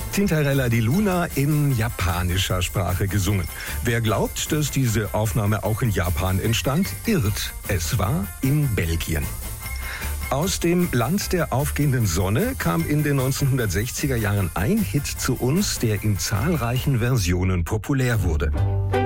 Tintarella di Luna in japanischer Sprache gesungen. Wer glaubt, dass diese Aufnahme auch in Japan entstand, irrt. Es war in Belgien. Aus dem Land der aufgehenden Sonne kam in den 1960er Jahren ein Hit zu uns, der in zahlreichen Versionen populär wurde.